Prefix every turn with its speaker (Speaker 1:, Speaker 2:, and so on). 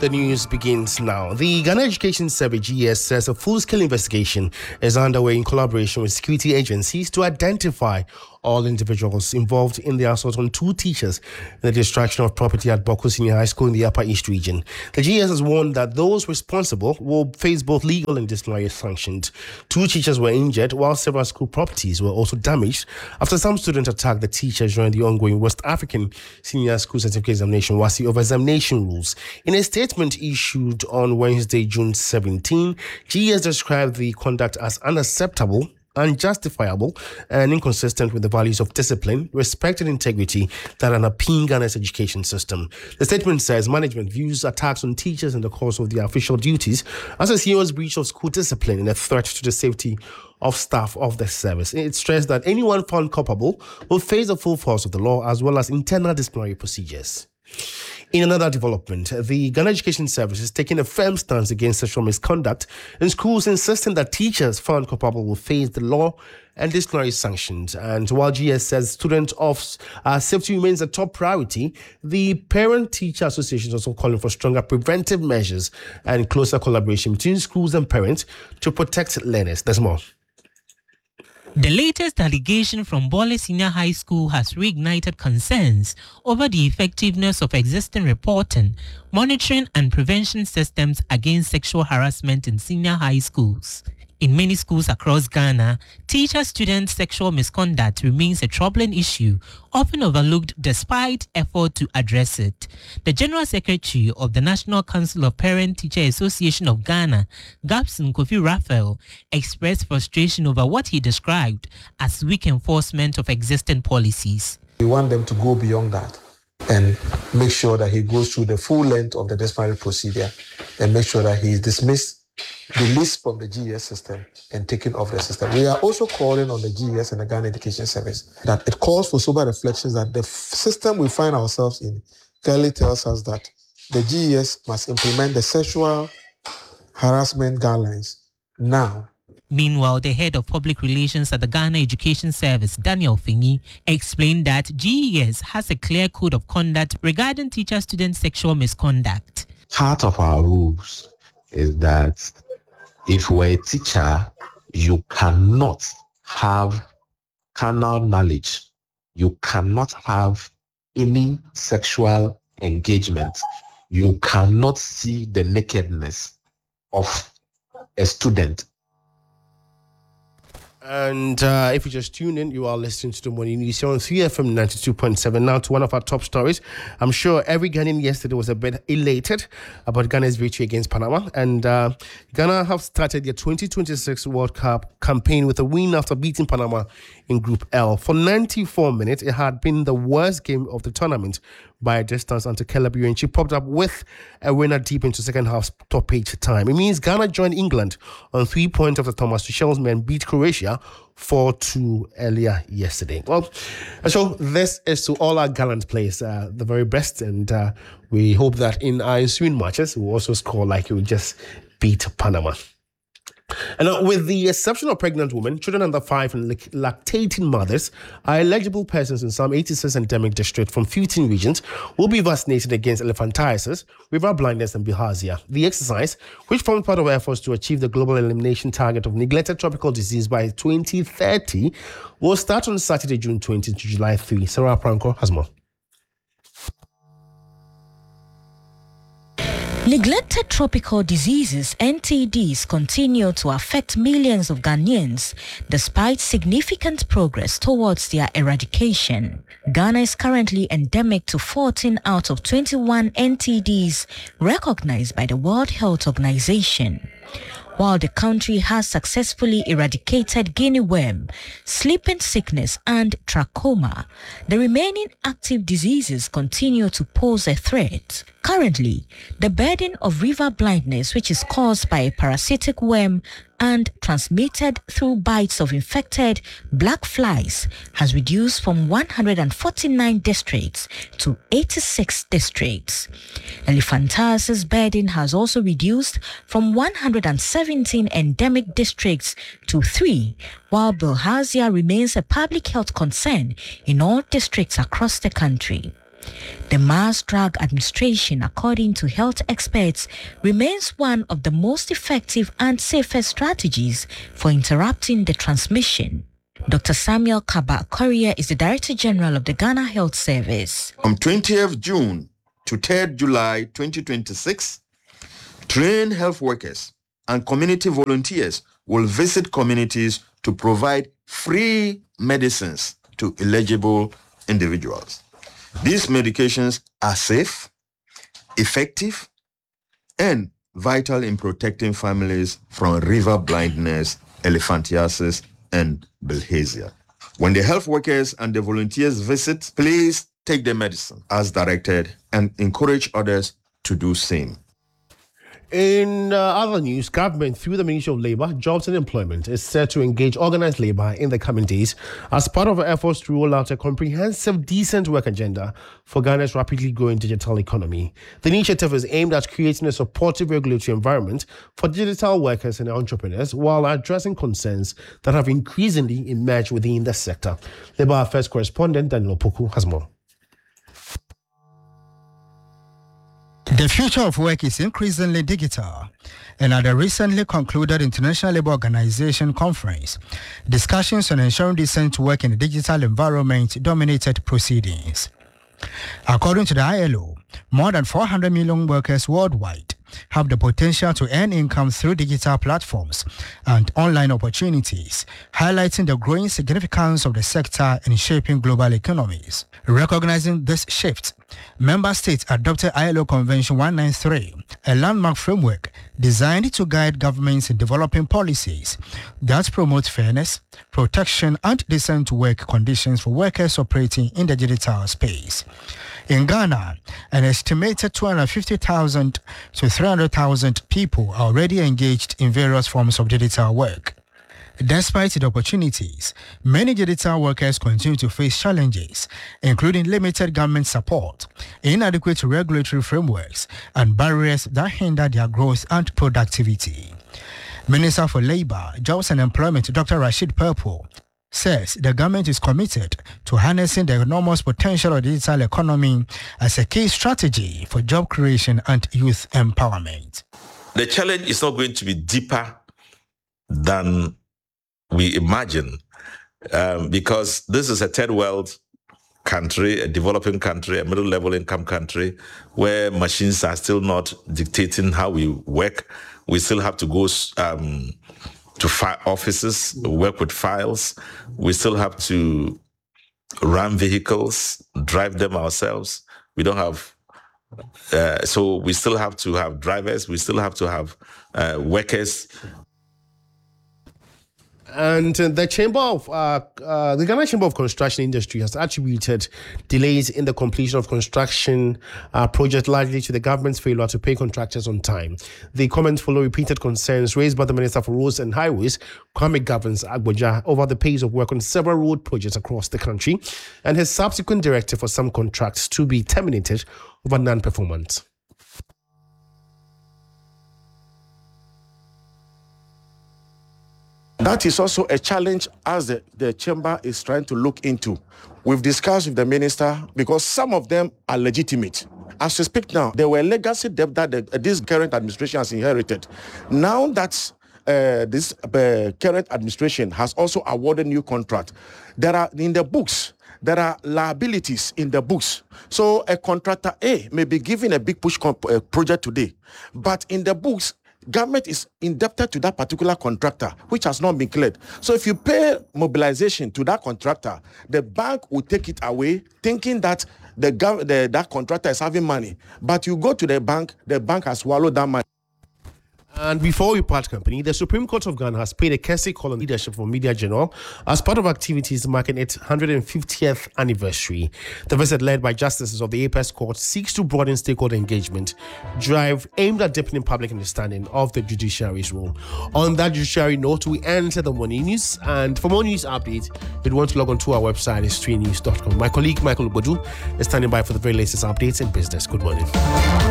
Speaker 1: The news begins now. The Ghana Education Service (GES) says a full-scale investigation is underway in collaboration with security agencies to identify all individuals involved in the assault on 2 teachers in the destruction of property at Boko Senior High School in the Upper East region. The GES has warned that those responsible will face both legal and disciplinary sanctions. 2 teachers were injured, while several school properties were also damaged after some students attacked the teachers during the ongoing West African Senior School Certificate Examination (WASSCE) over examination rules. In a statement issued on Wednesday, June 17, GES described the conduct as unacceptable, unjustifiable, and inconsistent with the values of discipline, respect, and integrity that underpin Ghana's education system. The statement says management views attacks on teachers in the course of their official duties as a serious breach of school discipline and a threat to the safety of staff of the service. It stressed that anyone found culpable will face the full force of the law as well as internal disciplinary procedures. In another development, the Ghana Education Service is taking a firm stance against sexual misconduct in schools, insisting that teachers found culpable will face the law and disciplinary sanctions. And while GS says student safety remains a top priority, the Parent-Teacher Association is also calling for stronger preventive measures and closer collaboration between schools and parents to protect learners. There's more.
Speaker 2: The latest allegation from Bole Senior High School has reignited concerns over the effectiveness of existing reporting, monitoring and prevention systems against sexual harassment in senior high schools. In many schools across Ghana, teacher-student sexual misconduct remains a troubling issue, often overlooked despite effort to address it. The General Secretary of the National Council of Parent-Teacher Association of Ghana, Gabson Kofi Raphael, expressed frustration over what he described as weak enforcement of existing policies.
Speaker 3: We want them to go beyond that and make sure that he goes through the full length of the disciplinary procedure and make sure that he is dismissed, released from the GES system and taken off the system. We are also calling on the GES and the Ghana Education Service that it calls for sober reflections that the system we find ourselves in clearly tells us that the GES must implement the sexual harassment guidelines now.
Speaker 2: Meanwhile, the head of public relations at the Ghana Education Service, Daniel Fingi, explained that GES has a clear code of conduct regarding teacher-student sexual misconduct.
Speaker 4: Part of our rules is that if you are a teacher, you cannot have carnal knowledge. You cannot have any sexual engagement. You cannot see the nakedness of a student.
Speaker 1: And if you just tune in, you are listening to the Morning News here on 3FM 92.7. Now to one of our top stories. I'm sure every Ghanaian yesterday was a bit elated about Ghana's victory against Panama. And Ghana have started their 2026 World Cup campaign with a win after beating Panama in Group L. For 94 minutes, it had been the worst game of the tournament by a distance until Kella Birenchi popped up with a winner deep into second half stoppage time. It means Ghana joined England on 3 points after Thomas Tuchel's men beat Croatia 4-2 earlier yesterday. Well, so this is to all our gallant players, the very best, and we hope that in our ensuing matches we'll also score like we just beat Panama. And with the exception of pregnant women, children under 5 and lactating mothers are eligible persons in some 86 endemic districts from 15 regions will be vaccinated against elephantiasis, river blindness and bilharzia. The exercise, which forms part of efforts to achieve the global elimination target of neglected tropical disease by 2030, will start on Saturday, June 20 to July 3. Sarah Pranko has more.
Speaker 5: Neglected tropical diseases, NTDs, continue to affect millions of Ghanaians despite significant progress towards their eradication. Ghana is currently endemic to 14 out of 21 NTDs recognized by the World Health Organization. While the country has successfully eradicated guinea worm, sleeping sickness, and trachoma, the remaining active diseases continue to pose a threat. Currently, the burden of river blindness, which is caused by a parasitic worm and transmitted through bites of infected black flies, has reduced from 149 districts to 86 districts. Elephantiasis burden has also reduced from 117 endemic districts to 3, while bilharzia remains a public health concern in all districts across the country. The Mass Drug Administration, according to health experts, remains one of the most effective and safest strategies for interrupting the transmission. Dr. Samuel Kaba Korea is the Director General of the Ghana Health Service.
Speaker 6: From 20th June to 3rd July 2026, trained health workers and community volunteers will visit communities to provide free medicines to eligible individuals. These medications are safe, effective, and vital in protecting families from river blindness, elephantiasis, and bilharzia. When the health workers and the volunteers visit, please take the medicine as directed and encourage others to do same.
Speaker 1: In other news, government through the Ministry of Labour, Jobs and Employment is set to engage organised labour in the coming days as part of efforts to roll out a comprehensive decent work agenda for Ghana's rapidly growing digital economy. The initiative is aimed at creating a supportive regulatory environment for digital workers and entrepreneurs while addressing concerns that have increasingly emerged within the sector. Labour Affairs correspondent Daniel Opoku has more.
Speaker 7: The future of work is increasingly digital, and at the recently concluded International Labour Organization conference, discussions on ensuring decent work in a digital environment dominated proceedings. According to the ILO, more than 400 million workers worldwide have the potential to earn income through digital platforms and online opportunities, highlighting the growing significance of the sector in shaping global economies. Recognizing this shift, member states adopted ILO Convention 193, a landmark framework designed to guide governments in developing policies that promote fairness, protection, and decent work conditions for workers operating in the digital space. In Ghana, an estimated 250,000 to 300,000 people are already engaged in various forms of digital work. Despite the opportunities, many digital workers continue to face challenges, including limited government support, inadequate regulatory frameworks, and barriers that hinder their growth and productivity. Minister for Labour, Jobs and Employment, Dr. Rashid Purple, says the government is committed to harnessing the enormous potential of the digital economy as a key strategy for job creation and youth empowerment.
Speaker 8: The challenge is not going to be deeper than we imagine, because this is a third world country, a developing country, a middle-level income country, where machines are still not dictating how we work. We still have to go to offices, work with files. We still have to run vehicles, drive them ourselves. We don't have, so we still have to have drivers. We still have to have workers.
Speaker 1: And the the Ghana Chamber of Construction Industry has attributed delays in the completion of construction projects largely to the government's failure to pay contractors on time. The comments follow repeated concerns raised by the Minister for Roads and Highways, Kwame Agboja, over the pace of work on several road projects across the country, and his subsequent directive for some contracts to be terminated over non-performance.
Speaker 9: That is also a challenge as the chamber is trying to look into. We've discussed with the minister because some of them are legitimate. As we speak now, there were legacy debt that this current administration has inherited. Now that this current administration has also awarded new contract, there are in the books, there are liabilities in the books. So a contractor A may be given a big push project today, but in the books, government is indebted to that particular contractor, which has not been cleared. So if you pay mobilization to that contractor, the bank will take it away, thinking that that contractor is having money. But you go to the bank has swallowed that money.
Speaker 1: And before we part company, the Supreme Court of Ghana has paid a courtesy call on leadership for Media General as part of activities marking its 150th anniversary. The visit, led by justices of the Apex Court, seeks to broaden stakeholder engagement, drive aimed at deepening public understanding of the judiciary's role. On that judiciary note, we enter the morning news, and for more news updates, you'd want to log on to our website, historynews.com. My colleague Michael Ubodu is standing by for the very latest updates in business. Good morning.